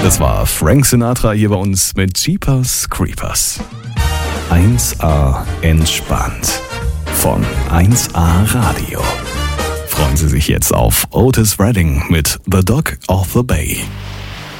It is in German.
Das war Frank Sinatra hier bei uns mit Jeepers Creepers. 1A entspannt von 1A Radio. Freuen Sie sich jetzt auf Otis Redding mit The Dog of the Bay.